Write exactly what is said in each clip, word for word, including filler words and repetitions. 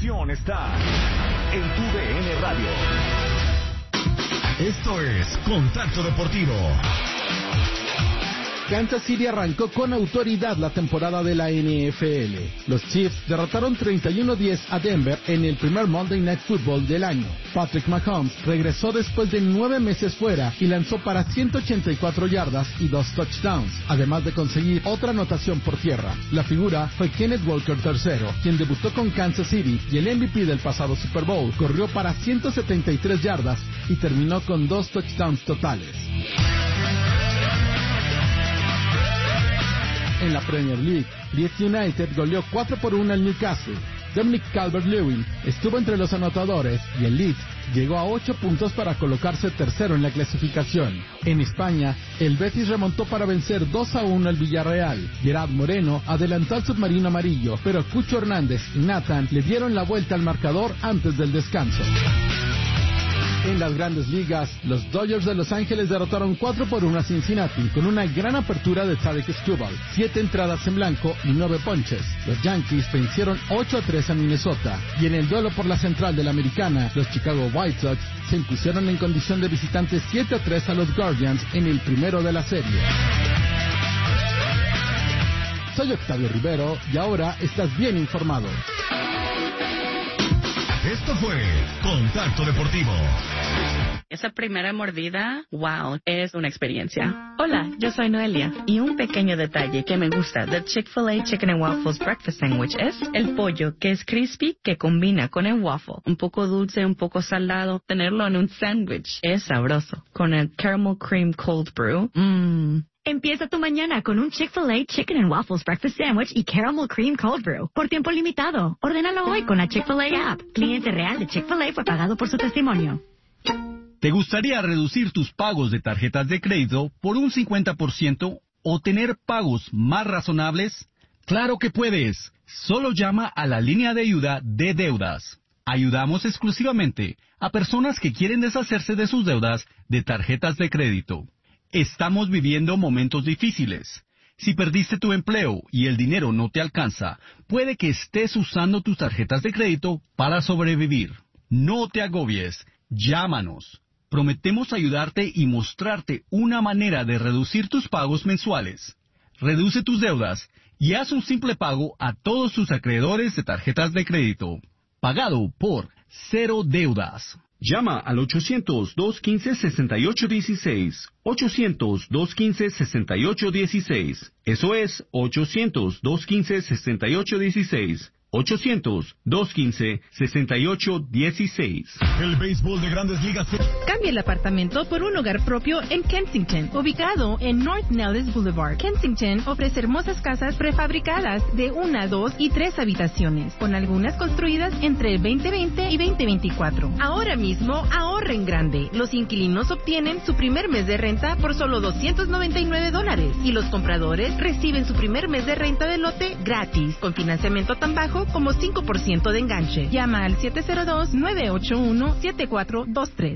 emoción está en tu D N Radio. Esto es Contacto Deportivo. Kansas City arrancó con autoridad la temporada de la N F L. Los Chiefs derrotaron treinta y uno a diez a Denver en el primer Monday Night Football del año. Patrick Mahomes regresó después de nueve meses fuera y lanzó para ciento ochenta y cuatro yardas y dos touchdowns, además de conseguir otra anotación por tierra. La figura fue Kenneth Walker tercero, quien debutó con Kansas City y el M V P del pasado Super Bowl. Corrió para ciento setenta y tres yardas y terminó con dos touchdowns totales. En la Premier League, Leeds United goleó cuatro por uno al Newcastle. Dominic Calvert-Lewin estuvo entre los anotadores y el Leeds llegó a ocho puntos para colocarse tercero en la clasificación. En España, el Betis remontó para vencer dos a uno al Villarreal. Gerard Moreno adelantó al submarino amarillo, pero Cucho Hernández y Nathan le dieron la vuelta al marcador antes del descanso. En las Grandes Ligas, los Dodgers de Los Ángeles derrotaron cuatro por uno a Cincinnati con una gran apertura de Tarek Skubal, siete entradas en blanco y nueve ponches. Los Yankees vencieron ocho a tres a Minnesota y en el duelo por la central de la Americana, los Chicago White Sox se impusieron en condición de visitantes siete a tres a los Guardians en el primero de la serie. Soy Octavio Rivero y ahora estás bien informado. Esto fue Contacto Deportivo. Esa primera mordida, wow, es una experiencia. Hola, yo soy Noelia y un pequeño detalle que me gusta del Chick-fil-A Chicken and Waffles Breakfast Sandwich es el pollo que es crispy que combina con el waffle. Un poco dulce, un poco salado. Tenerlo en un sándwich es sabroso. Con el Caramel Cream Cold Brew, mmm. Empieza tu mañana con un Chick-fil-A Chicken and Waffles Breakfast Sandwich y Caramel Cream Cold Brew. Por tiempo limitado. Ordénalo hoy con la Chick-fil-A app. Cliente real de Chick-fil-A fue pagado por su testimonio. ¿Te gustaría reducir tus pagos de tarjetas de crédito por un cincuenta por ciento o tener pagos más razonables? ¡Claro que puedes! Solo llama a la línea de ayuda de deudas. Ayudamos exclusivamente a personas que quieren deshacerse de sus deudas de tarjetas de crédito. Estamos viviendo momentos difíciles. Si perdiste tu empleo y el dinero no te alcanza, puede que estés usando tus tarjetas de crédito para sobrevivir. No te agobies. Llámanos. Prometemos ayudarte y mostrarte una manera de reducir tus pagos mensuales. Reduce tus deudas y haz un simple pago a todos tus acreedores de tarjetas de crédito. Pagado por Cero Deudas. Llama al ochocientos, dos uno cinco, seis ocho uno seis. ochocientos, dos uno cinco, seis ocho uno seis. Eso es ochocientos, dos uno cinco, seis ocho uno seis. ochocientos, dos uno cinco, seis ocho uno seis. El béisbol de Grandes Ligas. Cambia el apartamento por un hogar propio en Kensington, ubicado en North Nellis Boulevard. Kensington ofrece hermosas casas prefabricadas de una, dos y tres habitaciones, con algunas construidas entre el veinte veinte y veinte veinticuatro. Ahora mismo, ahorra en grande. Los inquilinos obtienen su primer mes de renta por solo doscientos noventa y nueve dólares y los compradores reciben su primer mes de renta de lote gratis, con financiamiento tan bajo como cinco por ciento de enganche. Llama al siete cero dos, nueve ocho uno, siete cuatro dos tres.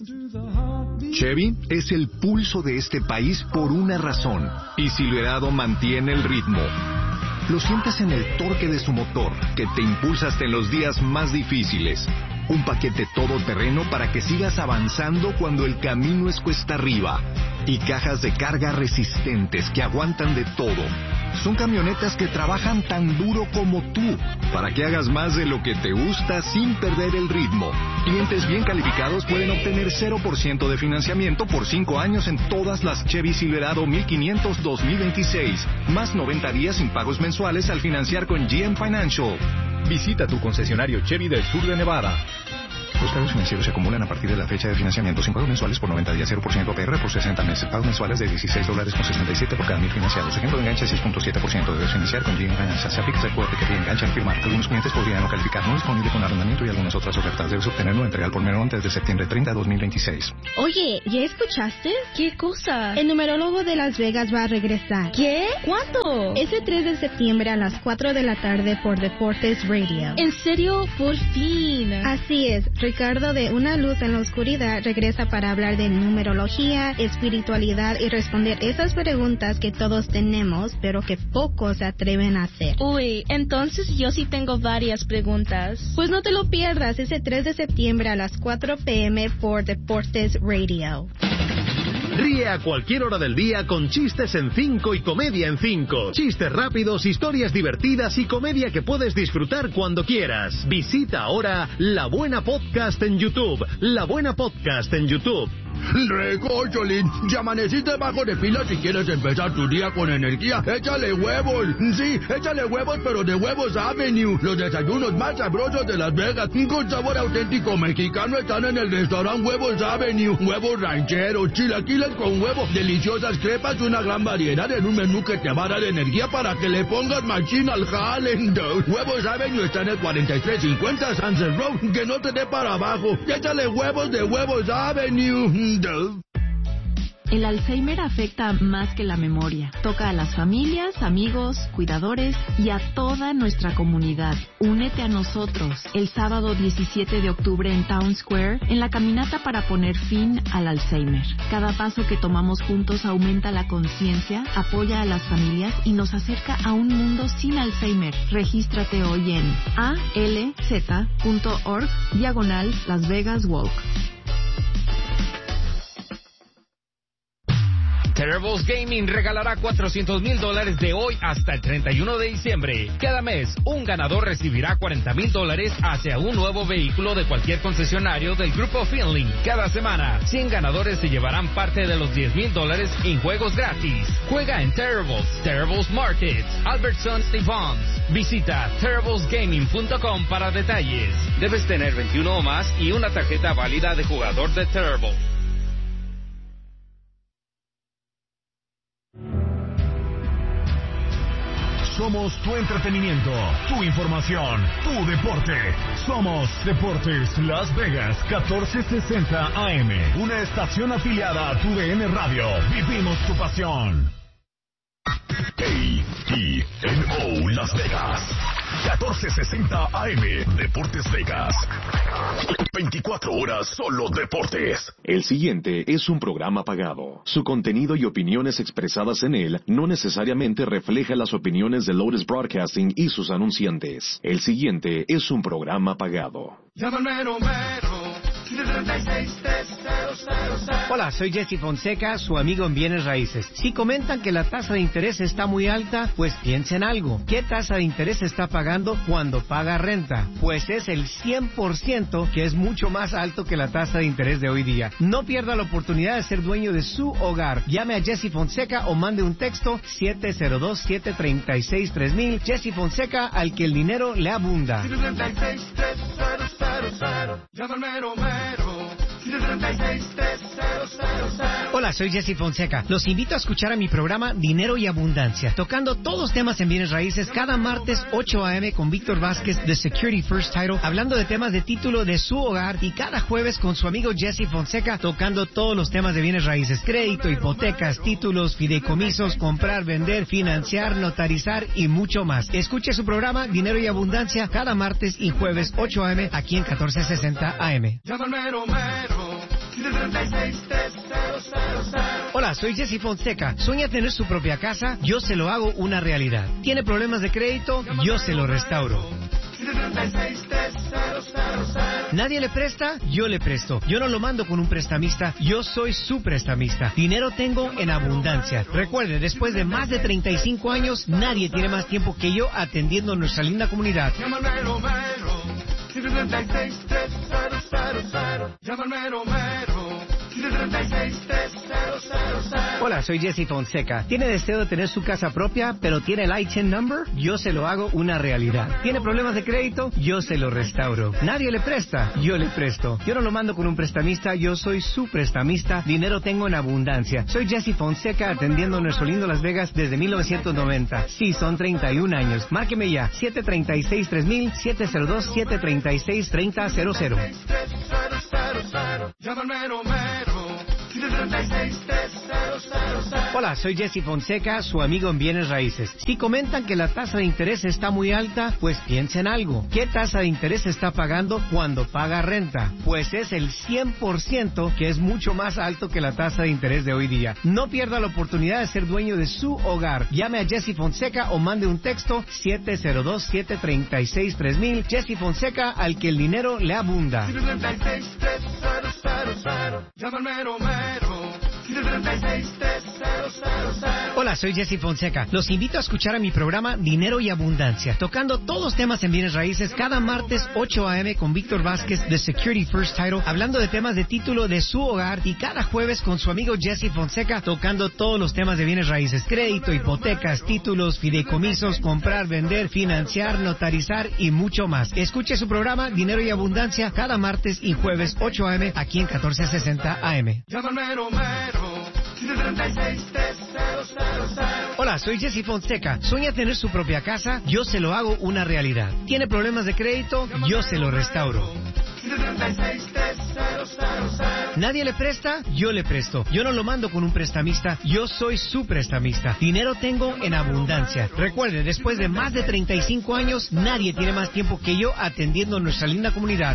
Chevy es el pulso de este país por una razón, y Silverado mantiene el ritmo. Lo sientes en el torque de su motor, que te impulsa hasta en los días más difíciles. Un paquete todoterreno para que sigas avanzando cuando el camino es cuesta arriba. Y cajas de carga resistentes que aguantan de todo. Son camionetas que trabajan tan duro como tú, para que hagas más de lo que te gusta sin perder el ritmo. Clientes bien calificados pueden obtener cero por ciento de financiamiento por cinco años en todas las Chevy Silverado mil quinientos dos mil veintiséis, más noventa días sin pagos mensuales al financiar con G M Financial. Visita tu concesionario Chevy del sur de Nevada. Los pagos financieros se acumulan a partir de la fecha de financiamiento sin pagos mensuales por noventa días, cero por ciento A P R por sesenta meses. Pagos mensuales de dieciséis dólares con sesenta y siete por cada mil financiados. Ejemplo de enganche seis punto siete por ciento. Debes financiar con G M Financial. Se aplica el fuerte que te engancha en firmar. Algunos clientes podrían no calificar. No disponible con arrendamiento y algunas otras ofertas. Debes obtenerlo entrega por menor antes de septiembre treinta de dos mil veintiséis. Oye, ¿ya escuchaste? ¿Qué cosa? El numerólogo de Las Vegas va a regresar. ¿Qué? ¿Cuándo? Ese tres de septiembre a las cuatro de la tarde por Deportes Radio. ¿En serio? Por fin. Así es. Ricardo de Una Luz en la Oscuridad regresa para hablar de numerología, espiritualidad y responder esas preguntas que todos tenemos, pero que pocos se atreven a hacer. Uy, entonces yo sí tengo varias preguntas. Pues no te lo pierdas ese tres de septiembre a las cuatro p m por Deportes Radio. Ríe a cualquier hora del día con chistes en cinco y comedia en cinco. Chistes rápidos, historias divertidas y comedia que puedes disfrutar cuando quieras. Visita ahora La Buena Podcast en YouTube. La Buena Podcast en YouTube. Recócholín, ya amaneciste bajo de pila. Si quieres empezar tu día con energía, échale huevos. Sí, échale huevos, pero de Huevos Avenue. Los desayunos más sabrosos de Las Vegas, con sabor auténtico mexicano, están en el restaurante Huevos Avenue. Huevos rancheros, chilaquiles con huevos, deliciosas crepas y una gran variedad en un menú que te va a dar energía para que le pongas machín al jale. Huevos Avenue está en el cuarenta y tres cincuenta Sunset Road. Que no te dé para abajo. Échale huevos de Huevos Avenue. El Alzheimer afecta más que la memoria. Toca a las familias, amigos, cuidadores y a toda nuestra comunidad. Únete a nosotros el sábado diecisiete de octubre en Town Square en la caminata para poner fin al Alzheimer. Cada paso que tomamos juntos aumenta la conciencia, apoya a las familias y nos acerca a un mundo sin Alzheimer. Regístrate hoy en alz.org diagonal Las Vegas Walk. Terribles Gaming regalará cuatrocientos mil dólares de hoy hasta el treinta y uno de diciembre. Cada mes, un ganador recibirá cuarenta mil dólares hacia un nuevo vehículo de cualquier concesionario del grupo Finley. Cada semana, cien ganadores se llevarán parte de los diez mil dólares en juegos gratis. Juega en Terribles, Terribles Markets, Albertson y Vons. Visita terribles gaming punto com para detalles. Debes tener veintiuno o más y una tarjeta válida de jugador de Terribles. Somos tu entretenimiento, tu información, tu deporte. Somos Deportes Las Vegas catorce sesenta A M, una estación afiliada a tu D N Radio. Vivimos tu pasión. A T N O Las Vegas catorce sesenta A M, Deportes Vegas. veinticuatro horas solo deportes. El siguiente es un programa pagado. Su contenido y opiniones expresadas en él no necesariamente refleja las opiniones de Lotus Broadcasting y sus anunciantes. El siguiente es un programa pagado. Llámame Romero. Hola, soy Jesse Fonseca, su amigo en Bienes Raíces. Si comentan que la tasa de interés está muy alta, pues piensen algo. ¿Qué tasa de interés está pagando cuando paga renta? Pues es el cien por ciento, que es mucho más alto que la tasa de interés de hoy día. No pierda la oportunidad de ser dueño de su hogar. Llame a Jesse Fonseca o mande un texto siete cero dos, siete tres seis, tres mil. Jesse Fonseca, al que el dinero le abunda. Hola, soy Jesse Fonseca. Los invito a escuchar a mi programa Dinero y Abundancia, tocando todos los temas en bienes raíces cada martes ocho a m con Víctor Vázquez de Security First Title, hablando de temas de título de su hogar, y cada jueves con su amigo Jesse Fonseca, tocando todos los temas de bienes raíces: crédito, hipotecas, títulos, fideicomisos, comprar, vender, financiar, notarizar y mucho más. Escuche su programa Dinero y Abundancia cada martes y jueves ocho a m aquí en catorce sesenta A M. Hola, soy Jesse Fonseca. ¿Sueña tener su propia casa? Yo se lo hago una realidad. ¿Tiene problemas de crédito? Yo se lo restauro. ¿Nadie le presta? Yo le presto. Yo no lo mando con un prestamista, yo soy su prestamista. Dinero tengo en abundancia. Recuerde, después de más de treinta y cinco años, nadie tiene más tiempo que yo atendiendo a nuestra linda comunidad. Hola, soy Jesse Fonseca. ¿Tiene deseo de tener su casa propia, pero tiene el I T I N number? Yo se lo hago una realidad. ¿Tiene problemas de crédito? Yo se lo restauro. ¿Nadie le presta? Yo le presto. Yo no lo mando con un prestamista, yo soy su prestamista. Dinero tengo en abundancia. Soy Jesse Fonseca, atendiendo nuestro lindo Las Vegas desde mil novecientos noventa. Sí, son treinta y un años. Márqueme ya, siete tres seis, tres mil, siete cero dos, siete tres seis, tres cero cero cero. Hola, soy Jesse Fonseca, su amigo en Bienes Raíces. Si comentan que la tasa de interés está muy alta, pues piensen algo. ¿Qué tasa de interés está pagando cuando paga renta? Pues es el cien por ciento, que es mucho más alto que la tasa de interés de hoy día. No pierda la oportunidad de ser dueño de su hogar. Llame a Jesse Fonseca o mande un texto siete cero dos, siete tres seis, tres mil. Jesse Fonseca, al que el dinero le abunda. Hola, soy Jesse Fonseca. Los invito a escuchar a mi programa Dinero y Abundancia, tocando todos los temas en bienes raíces cada martes ocho a.m. con Víctor Vázquez de Security First Title, hablando de temas de título de su hogar, y cada jueves con su amigo Jesse Fonseca, tocando todos los temas de bienes raíces: crédito, hipotecas, títulos, fideicomisos, comprar, vender, financiar, notarizar y mucho más. Escuche su programa Dinero y Abundancia cada martes y jueves ocho a.m. aquí en catorce sesenta A M. Hola, soy Jesse Fonseca. ¿Sueña tener su propia casa? Yo se lo hago una realidad. ¿Tiene problemas de crédito? Yo se lo restauro. ¿Nadie le presta? Yo le presto. Yo no lo mando con un prestamista, yo soy su prestamista. Dinero tengo en abundancia. Recuerde, después de más de treinta y cinco años, nadie tiene más tiempo que yo atendiendo a nuestra linda comunidad.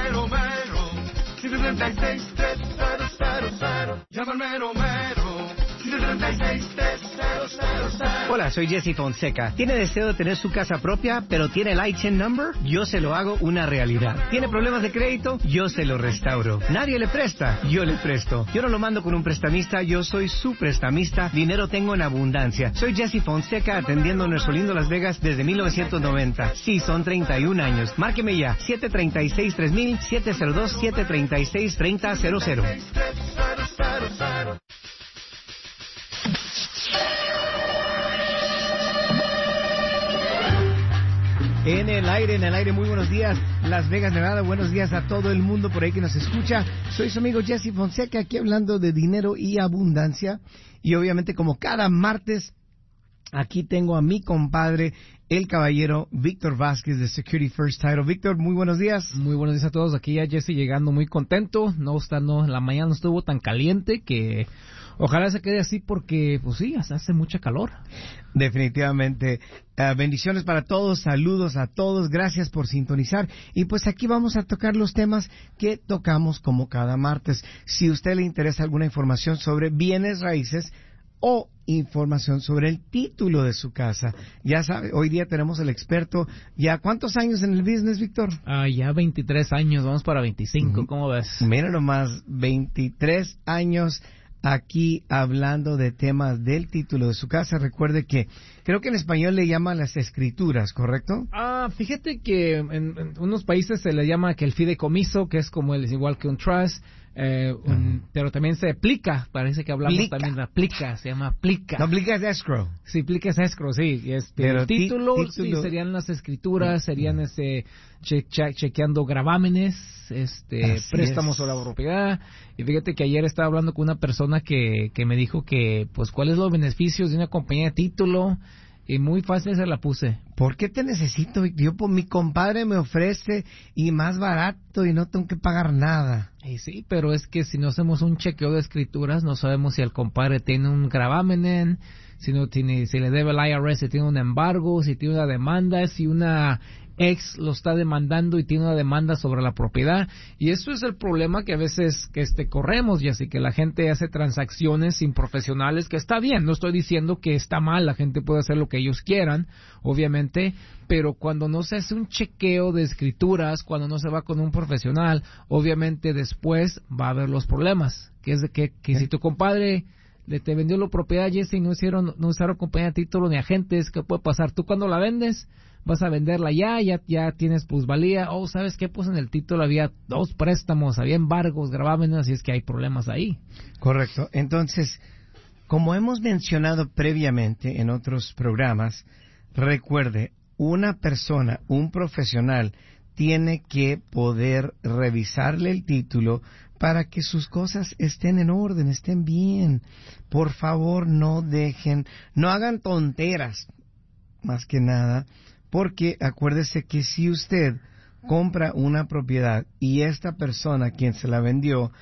Hola, soy Jesse Fonseca. ¿Tiene deseo de tener su casa propia, pero tiene el I T I N number? Yo se lo hago una realidad. ¿Tiene problemas de crédito? Yo se lo restauro. ¿Nadie le presta? Yo le presto. Yo no lo mando con un prestamista, yo soy su prestamista. Dinero tengo en abundancia. Soy Jesse Fonseca, atendiendo a nuestro lindo Las Vegas desde mil novecientos noventa. Sí, son treinta y un años. Márqueme ya, siete tres seis, tres mil, siete cero dos, siete tres seis, tres cero cero cero. En el aire, en el aire, muy buenos días, Las Vegas, Nevada, buenos días a todo el mundo por ahí que nos escucha. Soy su amigo Jesse Fonseca, aquí hablando de dinero y abundancia. Y obviamente, como cada martes, aquí tengo a mi compadre, el caballero Víctor Vázquez de Security First Title. Víctor, muy buenos días. Muy buenos días a todos. Aquí ya Jesse llegando muy contento. No estando, la mañana no estuvo tan caliente, que ojalá se quede así porque, pues sí, hace mucha calor. Definitivamente. Uh, bendiciones para todos, saludos a todos, gracias por sintonizar. Y pues aquí vamos a tocar los temas que tocamos como cada martes. Si a usted le interesa alguna información sobre bienes raíces o información sobre el título de su casa, ya sabe, hoy día tenemos el experto. ¿Ya cuántos años en el business, Víctor? Ah, ya veintitrés años, vamos para veinticinco, uh-huh. ¿Cómo ves? Mira nomás, veintitrés años aquí hablando de temas del título de su casa. Recuerde que creo que en español le llaman las escrituras, ¿correcto? Ah, fíjate que en, en unos países se le llama que el fideicomiso, que es como el, igual que un trust. Eh, un, uh-huh. Pero también se aplica, parece que hablamos plica. también de aplica, se llama aplica. No, aplica es escrow. Sí, aplica es escrow, sí. Este, pero el título, tí, título... Sí, serían las escrituras, uh-huh. serían ese che, che, chequeando gravámenes, este, Así préstamos sobre la propiedad. Y fíjate que ayer estaba hablando con una persona que, que me dijo que, pues, cuáles son los beneficios de una compañía de título. Y muy fácil se la puse. ¿Por qué te necesito? Yo, pues, mi compadre me ofrece y más barato y no tengo que pagar nada. Y sí, pero es que si no hacemos un chequeo de escrituras, no sabemos si el compadre tiene un gravamen, si no tiene, si le debe el I R S, si tiene un embargo, si tiene una demanda, si una ex lo está demandando y tiene una demanda sobre la propiedad. Y eso es el problema que a veces que este corremos, y así que la gente hace transacciones sin profesionales, que está bien, no estoy diciendo que está mal, la gente puede hacer lo que ellos quieran, obviamente, pero cuando no se hace un chequeo de escrituras, cuando no se va con un profesional, obviamente después va a haber los problemas, que es de que, que si tu compadre le te vendió la propiedad, Jesse, y no hicieron, no usaron compañía de título ni agentes, ¿qué puede pasar? Tú cuando la vendes, vas a venderla ya, ya, ya tienes plusvalía. Oh, ¿sabes qué? Pues en el título había dos préstamos, había embargos, gravámenes, así es que hay problemas ahí. Correcto. Entonces, como hemos mencionado previamente en otros programas, recuerde, una persona, un profesional, tiene que poder revisarle el título para que sus cosas estén en orden, estén bien. Por favor, no dejen, no hagan tonteras, más que nada. Porque acuérdese que si usted compra una propiedad y esta persona quien se la vendió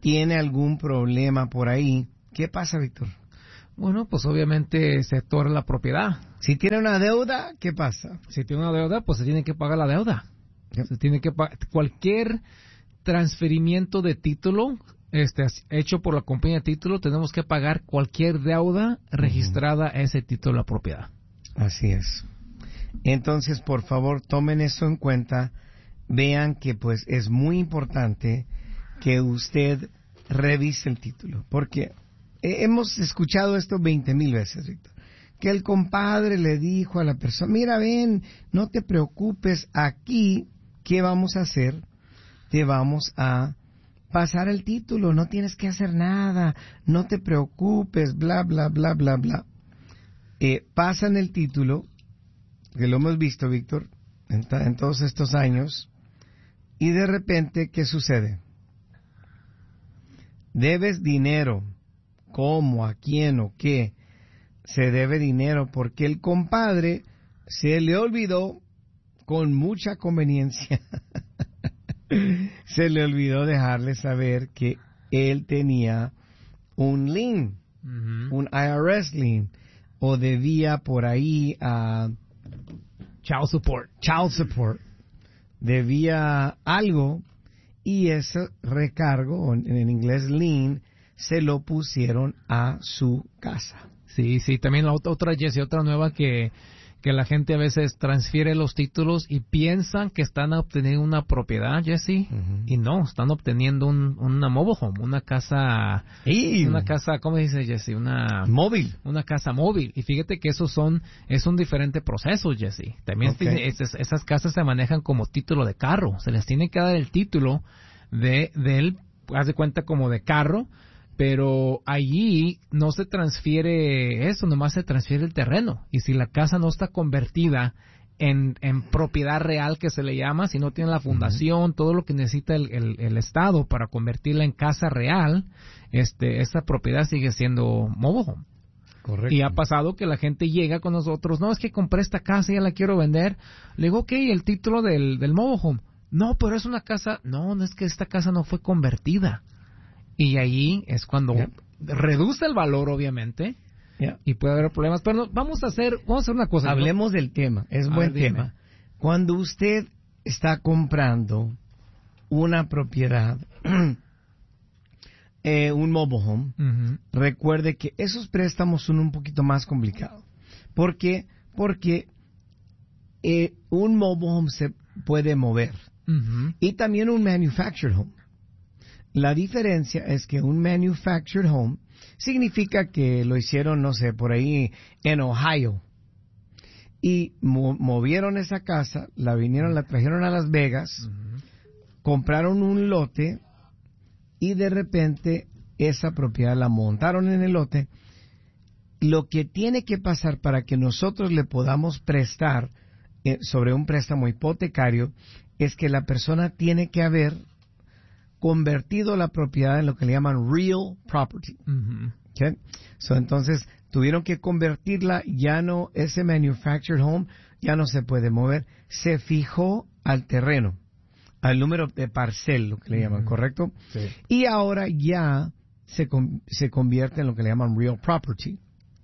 tiene algún problema por ahí, ¿qué pasa, Víctor? Bueno, pues obviamente se torna la propiedad. Si tiene una deuda, ¿qué pasa? Si tiene una deuda, pues se tiene que pagar la deuda. Yep. Se tiene que pagar. Cualquier transferimiento de título este, hecho por la compañía de título, tenemos que pagar cualquier deuda registrada a ese título de la propiedad. Así es. Entonces, por favor, tomen eso en cuenta. Vean que pues es muy importante que usted revise el título, porque hemos escuchado esto veinte mil veces, Víctor, que el compadre le dijo a la persona, mira, ven, no te preocupes, aquí, ¿qué vamos a hacer? Te vamos a pasar el título, no tienes que hacer nada, no te preocupes, bla, bla, bla, bla, bla. Eh, pasan el título, que lo hemos visto, Víctor, en, en todos estos años, y de repente, ¿qué sucede? Debes dinero. ¿Cómo? ¿A quién o qué? Se debe dinero porque el compadre se le olvidó, con mucha conveniencia, se le olvidó dejarle saber que él tenía un lien, uh-huh. un I R S lien, o debía por ahí a child support, child support, debía algo, y ese recargo, en, en inglés lien, se lo pusieron a su casa. Sí, sí, también la otra, otra Jesse, otra nueva que, que la gente a veces transfiere los títulos y piensan que están obteniendo una propiedad, Jesse, uh-huh. y no, están obteniendo un, una mobile home, una casa, y una casa, ¿cómo dice Jesse? Una móvil, una casa móvil. Y fíjate que esos son, es un diferente proceso, Jesse. También okay. tiene, esas, esas casas se manejan como título de carro, se les tiene que dar el título de, del, haz de cuenta como de carro. Pero allí no se transfiere eso, nomás se transfiere el terreno. Y si la casa no está convertida en, en propiedad real, que se le llama, si no tiene la fundación, uh-huh. todo lo que necesita el, el, el Estado para convertirla en casa real, este, esa propiedad sigue siendo mobile home. Correcto. Y ha pasado que la gente llega con nosotros, no, es que compré esta casa y ya la quiero vender. Le digo, ok, el título del, del mobile home. No, pero es una casa, no, no es que esta casa no fue convertida. Y ahí es cuando yeah. reduce el valor, obviamente, yeah. y puede haber problemas. Pero no, vamos a hacer, vamos a hacer una cosa. Hablemos ¿no? del tema, es a buen ver, tema. Cuando usted está comprando una propiedad, eh, un mobile home, uh-huh. recuerde que esos préstamos son un poquito más complicados. ¿Por qué? Porque eh, un mobile home se puede mover. Uh-huh. Y también un manufactured home. La diferencia es que un manufactured home significa que lo hicieron, no sé, por ahí en Ohio. Y mo- movieron esa casa, la vinieron, la trajeron a Las Vegas, uh-huh. compraron un lote y de repente esa propiedad la montaron en el lote. Lo que tiene que pasar para que nosotros le podamos prestar eh, sobre un préstamo hipotecario es que la persona tiene que haber convertido la propiedad en lo que le llaman real property. Uh-huh. Okay? So, entonces, tuvieron que convertirla, ya no, ese manufactured home ya no se puede mover. Se fijó al terreno, al número de parcel, lo que le llaman, uh-huh. ¿correcto? Sí. Y ahora ya se, se convierte en lo que le llaman real property.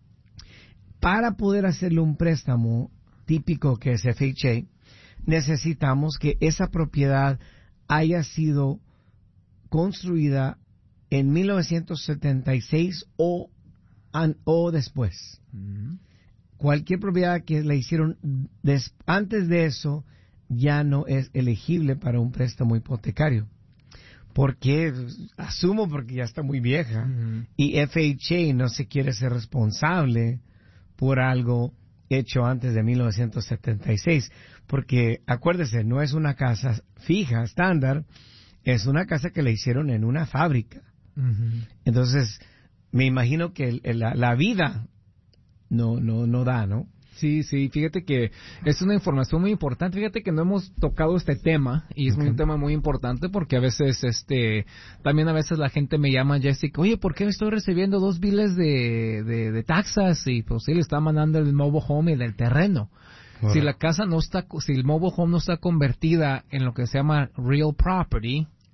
Para poder hacerle un préstamo típico que es F H A, necesitamos que esa propiedad haya sido construida en mil novecientos setenta y seis o, an, o después. Uh-huh. Cualquier propiedad que la hicieron des, antes de eso ya no es elegible para un préstamo hipotecario. Porque, asumo porque ya está muy vieja, uh-huh. y F H A no se quiere ser responsable por algo hecho antes de mil novecientos setenta y seis. Porque, acuérdese, no es una casa fija, estándar, es una casa que la hicieron en una fábrica. Uh-huh. Entonces, me imagino que el, la, la vida no, no, no da, ¿no? Sí, sí, fíjate que es una información muy importante. Fíjate que no hemos tocado este tema y es okay. un tema muy importante porque a veces, este, también a veces la gente me llama, Jessica, oye, ¿por qué estoy recibiendo dos biles de, de, de taxas? Y pues sí, le está mandando el mobile home y del terreno. Bueno. Si la casa no está, si el mobile home no está convertida en lo que se llama real property, uh-huh.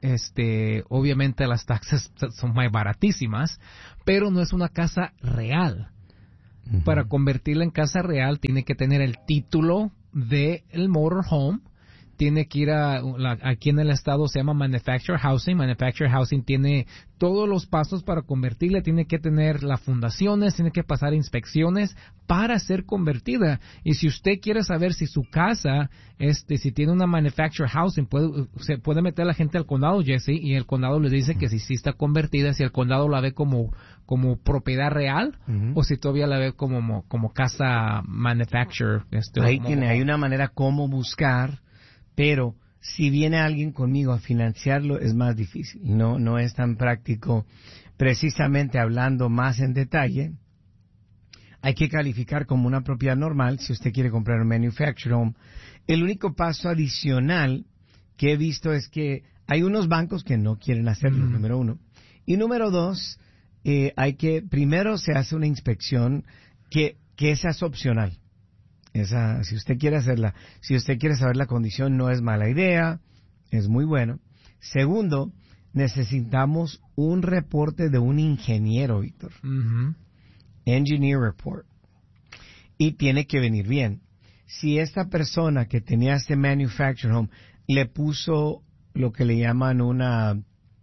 este, obviamente las taxas son más baratísimas, pero no es una casa real. Uh-huh. Para convertirla en casa real tiene que tener el título del motorhome, tiene que ir a, la, aquí en el estado se llama Manufactured Housing. Manufactured Housing tiene todos los pasos para convertirla, tiene que tener las fundaciones, tiene que pasar inspecciones para ser convertida. Y si usted quiere saber si su casa, este, si tiene una Manufactured Housing, puede, se puede meter la gente al condado, Jesse, y el condado le dice que si sí está convertida, si el condado la ve como, como propiedad real, uh-huh. o si todavía la ve como, como casa manufactured. Este, Ahí como, tiene, hay una manera como buscar. Pero si viene alguien conmigo a financiarlo es más difícil, no no es tan práctico. Precisamente hablando más en detalle, hay que calificar como una propiedad normal si usted quiere comprar un manufactured home. El único paso adicional que he visto es que hay unos bancos que no quieren hacerlo, mm. número uno. Y número dos, eh, hay que, primero se hace una inspección que, que esa es opcional. Esa, si usted quiere hacerla, si usted quiere saber la condición, no es mala idea, es muy bueno. Segundo, necesitamos un reporte de un ingeniero, Víctor. Uh-huh. Engineer report. Y tiene que venir bien. Si esta persona que tenía este manufactured home le puso lo que le llaman una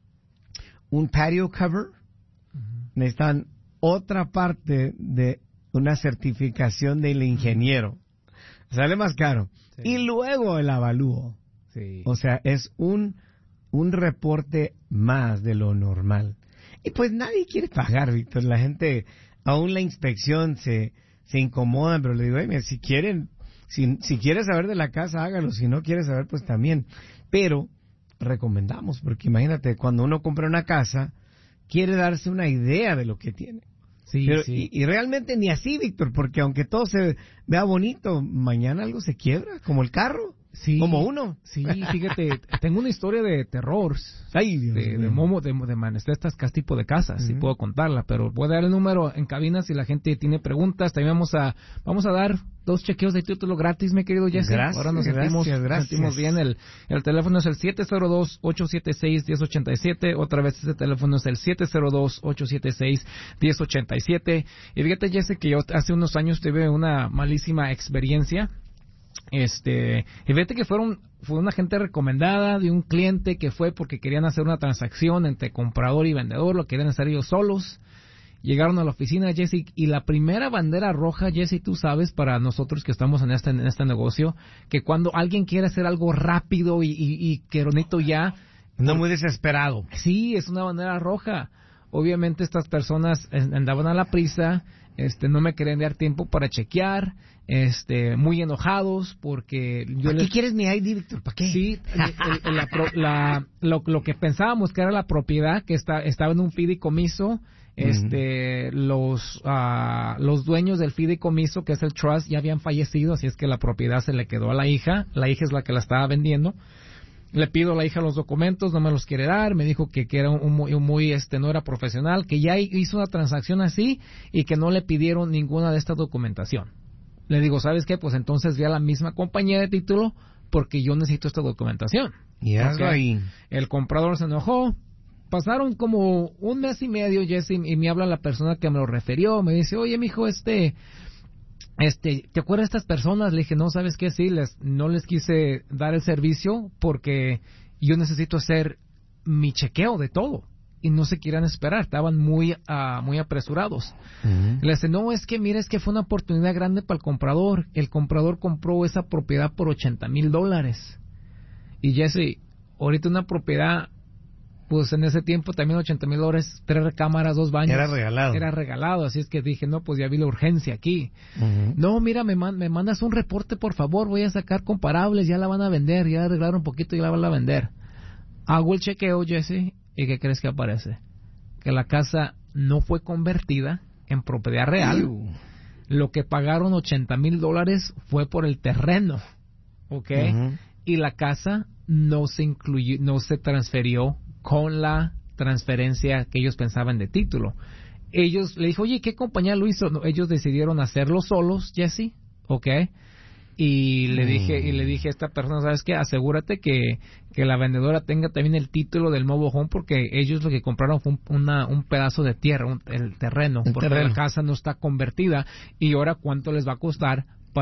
un patio cover, uh-huh. necesitan otra parte de una certificación del ingeniero. Sale más caro. Sí. Y luego el avalúo. Sí. O sea, es un, un reporte más de lo normal. Y pues nadie quiere pagar, Víctor. La gente, aún la inspección se, se incomoda, pero le digo, mira, si quieren, si, si quieres saber de la casa, hágalo. Si no quieres saber, pues también. Pero recomendamos, porque imagínate, cuando uno compra una casa, quiere darse una idea de lo que tiene. Sí, Pero, sí. Y, y realmente ni así, Víctor, porque aunque todo se vea bonito, mañana algo se quiebra, como el carro, sí, como uno. Sí, fíjate, tengo una historia de terror, Ay, Dios de, de momo, de, de man, estas tipo de casas, uh-huh. sí puedo contarla, pero voy a dar el número en cabina si la gente tiene preguntas. También vamos a vamos a dar dos chequeos de título gratis, mi querido Jesse. Gracias, Ahora nos gracias, sentimos, gracias. sentimos bien. El, el teléfono es el siete cero dos, ocho siete seis, uno cero ocho siete. Otra vez ese teléfono es el siete cero dos, ocho siete seis, uno cero ocho siete. Y fíjate, Jesse, que yo hace unos años tuve una malísima experiencia. Este, y fíjate que fueron, fue una gente recomendada de un cliente que fue porque querían hacer una transacción entre comprador y vendedor, lo querían hacer ellos solos. Llegaron a la oficina, Jesse, y la primera bandera roja, Jesse, tú sabes, para nosotros que estamos en este, en este negocio, que cuando alguien quiere hacer algo rápido y, y, y que bonito ya... No muy desesperado. Sí, es una bandera roja. Obviamente estas personas andaban a la prisa, este, no me querían dar tiempo para chequear, este, muy enojados porque yo ¿Para les... qué quieres mi I D, Víctor? ¿Para qué? Sí, el, el, la, la, lo, lo que pensábamos que era la propiedad que está, estaba en un fideicomiso. Este, uh-huh. los uh, los dueños del fideicomiso, que es el trust, ya habían fallecido, así es que la propiedad se le quedó a la hija. La hija es la que la estaba vendiendo. Le pido a la hija los documentos, no me los quiere dar. Me dijo que, que era un, un, muy, un muy, este, no era profesional, que ya hizo una transacción así y que no le pidieron ninguna de esta documentación. Le digo, ¿sabes qué? Pues entonces ve a la misma compañía de título porque yo necesito esta documentación. Y okay. ahí. El comprador se enojó. Pasaron como un mes y medio, Jesse, y me habla la persona que me lo refirió. Me dice, oye, mijo, este, este, ¿te acuerdas de estas personas? Le dije, no, ¿sabes qué? Sí, les, no les quise dar el servicio porque yo necesito hacer mi chequeo de todo. Y no se quieran esperar, estaban muy uh, muy apresurados. Uh-huh. Le dice, no, es que mira, es que fue una oportunidad grande para el comprador. El comprador compró esa propiedad por ochenta mil dólares. Y Jesse, ahorita una propiedad... Pues en ese tiempo también ochenta mil dólares, tres recámaras, dos baños. Era regalado. Era regalado, así es que dije, no, pues ya vi la urgencia aquí. Uh-huh. No, mira, me, man, me mandas un reporte, por favor, voy a sacar comparables, ya la van a vender, ya arreglaron un poquito y ya la van a vender. Hago el chequeo, Jesse, ¿y qué crees que aparece? Que la casa no fue convertida en propiedad real. Uh. Lo que pagaron ochenta mil dólares fue por el terreno, ¿ok? Uh-huh. Y la casa no se incluyó, no se transfirió con la transferencia que ellos pensaban de título. Ellos le dijo, oye, ¿qué compañía lo hizo? No, ellos decidieron hacerlo solos, Jesse, ¿ok? y le dije y le dije a esta persona, ¿sabes qué? Asegúrate que, que la vendedora tenga también el título del mobile home, porque ellos lo que compraron fue un, una, un pedazo de tierra, un, el terreno, el porque terreno. la casa no está convertida, y ahora cuánto les va a costar